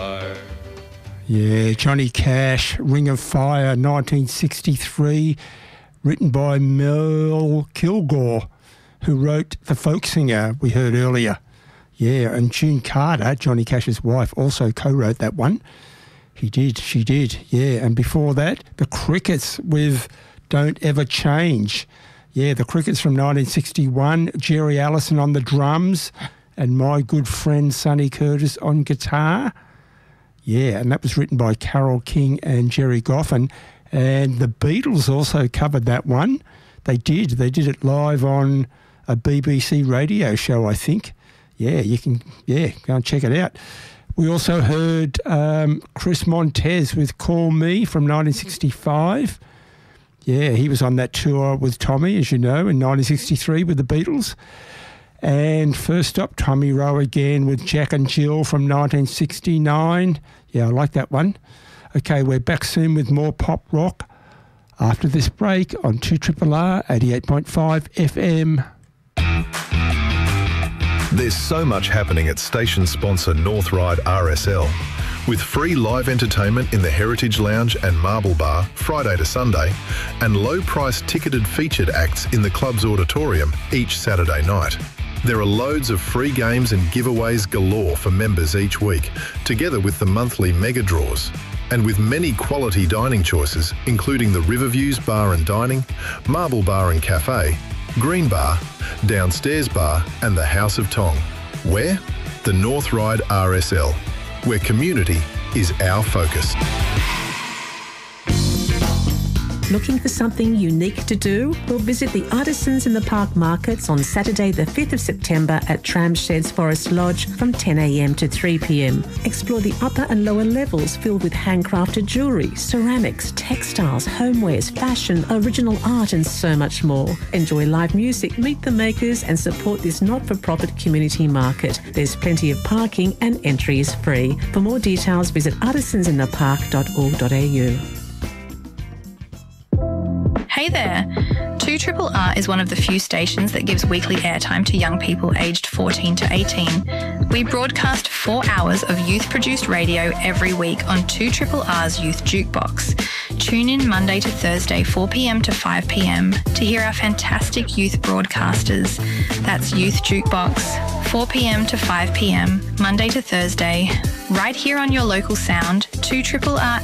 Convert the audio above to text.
low. Yeah, Johnny Cash, Ring of Fire, 1963, written by Mel Kilgore, who wrote The Folk Singer we heard earlier. Yeah, and June Carter, Johnny Cash's wife, also co-wrote that one. She did, yeah. And before that, the Crickets with Don't Ever Change. Yeah, the Crickets from 1961, Jerry Allison on the drums and my good friend Sonny Curtis on guitar. Yeah, and that was written by Carole King and Jerry Goffin. And the Beatles also covered that one. They did it live on a BBC radio show, I think. Yeah, you can, go and check it out. We also heard Chris Montez with Call Me from 1965. Yeah, he was on that tour with Tommy, as you know, in 1963 with the Beatles. And first up, Tommy Rowe again with Jack and Jill from 1969. Yeah, I like that one. Okay, we're back soon with more pop rock after this break on 2RRR 88.5 FM. There's so much happening at station sponsor North Ryde RSL. With free live entertainment in the Heritage Lounge and Marble Bar Friday to Sunday, and low-priced ticketed featured acts in the club's auditorium each Saturday night. There are loads of free games and giveaways galore for members each week, together with the monthly mega draws. And with many quality dining choices, including the Riverviews Bar and Dining, Marble Bar and Cafe, Green Bar, Downstairs Bar and the House of Tong. Where? The North Ryde RSL, where community is our focus. Looking for something unique to do? Well, visit the Artisans in the Park markets on Saturday the 5th of September at Tramsheds Forest Lodge from 10 a.m. to 3 p.m. Explore the upper and lower levels filled with handcrafted jewellery, ceramics, textiles, homewares, fashion, original art and so much more. Enjoy live music, meet the makers and support this not-for-profit community market. There's plenty of parking and entry is free. For more details, visit artisansinthepark.org.au. Hey there! 2RRR is one of the few stations that gives weekly airtime to young people aged 14 to 18. We broadcast 4 hours of youth-produced radio every week on 2RRR's Youth Jukebox. Tune in Monday to Thursday, 4 p.m. to 5 p.m. to hear our fantastic youth broadcasters. That's Youth Jukebox, 4 p.m. to 5 p.m, Monday to Thursday, right here on your local sound, 2RRR